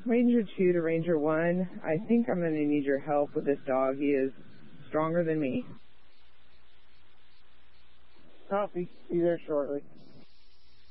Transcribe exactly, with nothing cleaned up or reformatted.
Ranger two to Ranger one, I think I'm going to need your help with this dog. He is stronger than me. Copy. Be there shortly.